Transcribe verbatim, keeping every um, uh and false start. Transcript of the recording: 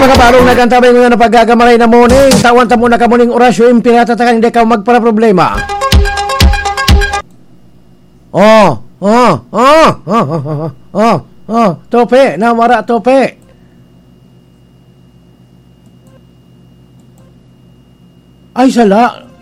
mga kabalong nagantabay mo na paggagamay na morning. Tawan ta muna ka morning orasyo. Impirata ta ka hindi ka magpara problema. Oh, oh, oh, oh, oh, oh, oh, tope, namara tope. Ay, sala.